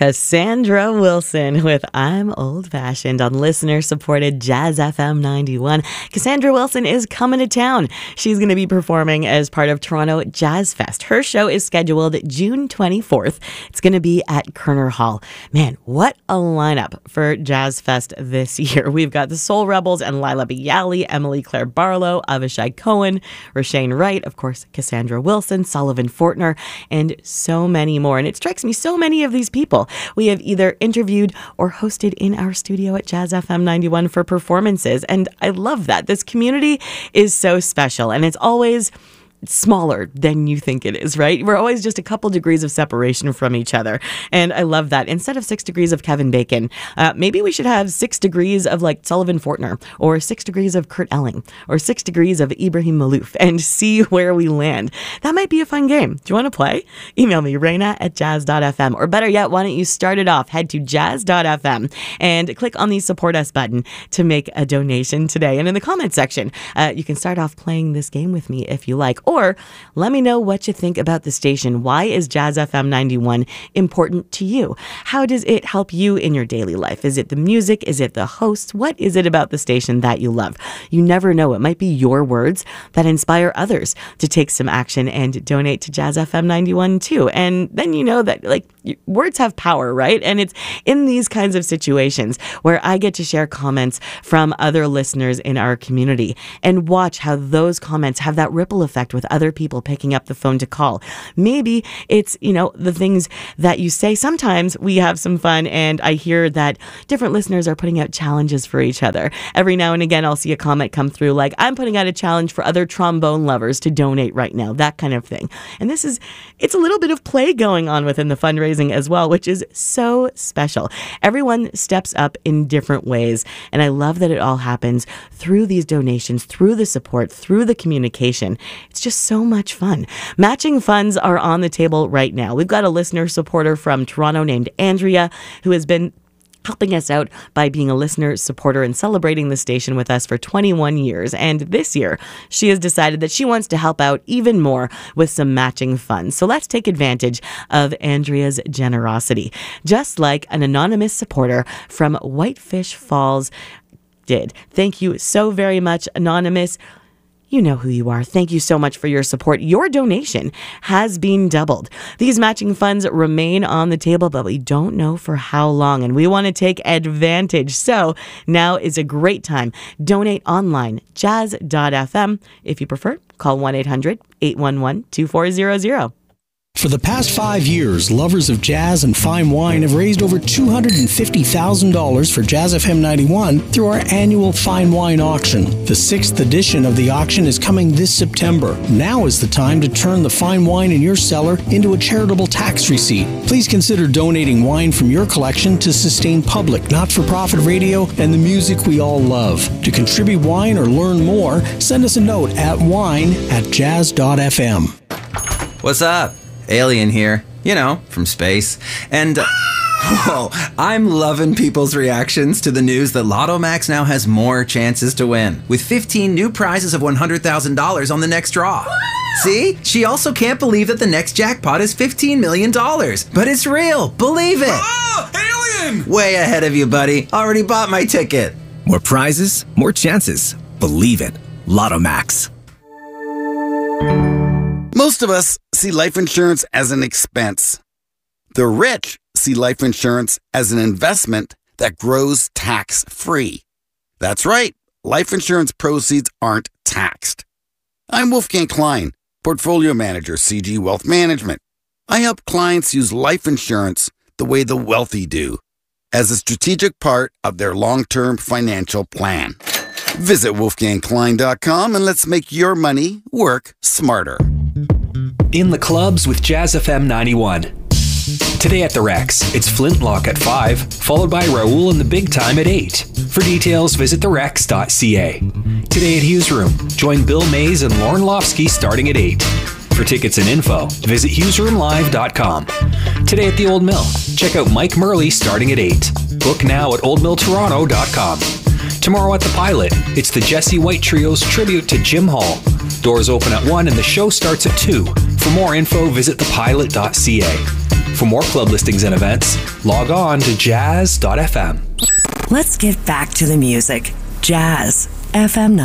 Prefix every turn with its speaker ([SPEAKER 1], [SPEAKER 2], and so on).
[SPEAKER 1] Cassandra Wilson with I'm Old Fashioned on listener-supported Jazz FM 91. Cassandra Wilson is coming to town. She's going to be performing as part of Toronto Jazz Fest. Her show is scheduled June 24th. It's going to be at Kerner Hall. Man, what a lineup for Jazz Fest this year. We've got the Soul Rebels and Lila Bialy, Emily Claire Barlow, Avishai Cohen, Rashane Wright, of course, Cassandra Wilson, Sullivan Fortner, and so many more. And it strikes me, so many of these people we have either interviewed or hosted in our studio at Jazz FM 91 for performances. And I love that. This community is so special, and it's always smaller than you think it is, right? We're always just a couple degrees of separation from each other. And I love that. Instead of 6 degrees of Kevin Bacon, maybe we should have 6 degrees of like Sullivan Fortner, or 6 degrees of Kurt Elling, or 6 degrees of Ibrahim Malouf, and see where we land. That might be a fun game. Do you want to play? Email me, Reina@jazz.fm. Or better yet, why don't you start it off? Head to jazz.fm and click on the Support Us button to make a donation today. And in the comments section, you can start off playing this game with me if you like. Or let me know what you think about the station. Why is Jazz FM 91 important to you? How does it help you in your daily life? Is it the music? Is it the hosts? What is it about the station that you love? You never know. It might be your words that inspire others to take some action and donate to Jazz FM 91 too. And then you know that like words have power, right? And it's in these kinds of situations where I get to share comments from other listeners in our community and watch how those comments have that ripple effect with other people picking up the phone to call. Maybe it's, the things that you say. Sometimes we have some fun, and I hear that different listeners are putting out challenges for each other. Every now and again, I'll see a comment come through like, I'm putting out a challenge for other trombone lovers to donate right now, that kind of thing. And it's a little bit of play going on within the fundraising as well, which is so special. Everyone steps up in different ways, and I love that it all happens through these donations, through the support, through the communication. It's just so much fun. Matching funds are on the table right now. We've got a listener supporter from Toronto named Andrea who has been helping us out by being a listener supporter and celebrating the station with us for 21 years. And this year, she has decided that she wants to help out even more with some matching funds. So let's take advantage of Andrea's generosity, just like an anonymous supporter from Whitefish Falls did. Thank you so very much, Anonymous. You know who you are. Thank you so much for your support. Your donation has been doubled. These matching funds remain on the table, but we don't know for how long, and we want to take advantage. So now is a great time. Donate online, jazz.fm. If you prefer, call 1-800-811-2400.
[SPEAKER 2] For the past 5 years, lovers of jazz and fine wine have raised over $250,000 for Jazz FM 91 through our annual Fine Wine Auction. The 6th edition of the auction is coming this September. Now is the time to turn the fine wine in your cellar into a charitable tax receipt. Please consider donating wine from your collection to sustain public, not-for-profit radio and the music we all love. To contribute wine or learn more, send us a note at wine@jazz.fm.
[SPEAKER 3] What's up? Alien here, from space. And, I'm loving people's reactions to the news that Lotto Max now has more chances to win, with 15 new prizes of $100,000 on the next draw. See? She also can't believe that the next jackpot is $15 million. But it's real. Believe it.
[SPEAKER 4] Oh, alien!
[SPEAKER 3] Way ahead of you, buddy. Already bought my ticket.
[SPEAKER 5] More prizes, more chances. Believe it. Lotto Max.
[SPEAKER 6] Most of us see life insurance as an expense. The rich see life insurance as an investment that grows tax-free. That's right, life insurance proceeds aren't taxed. I'm Wolfgang Klein, Portfolio Manager, CG Wealth Management. I help clients use life insurance the way the wealthy do, as a strategic part of their long-term financial plan. Visit wolfgangklein.com and let's make your money work smarter.
[SPEAKER 7] In the clubs with Jazz FM 91. Today at the Rex, it's Flintlock at 5, followed by Raoul and the Big Time at 8. For details, visit therex.ca. Today at Hughes Room, join Bill Mays and Lauren Lofsky starting at 8. For tickets and info, visit hughesroomlive.com. Today at the Old Mill, check out Mike Murley starting at 8. Book now at oldmilltoronto.com. Tomorrow at the Pilot, it's the Jesse White Trio's tribute to Jim Hall. Doors open at 1 and the show starts at 2. For more info, visit thepilot.ca. For more club listings and events, log on to jazz.fm.
[SPEAKER 4] Let's get back to the music. Jazz FM